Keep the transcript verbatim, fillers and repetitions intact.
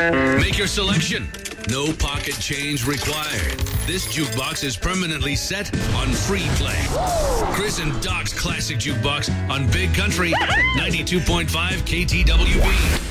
Make your selection. No pocket change required. This jukebox is permanently set on free play. Chris and Doc's Classic Jukebox on Big Country ninety-two point five K T W B.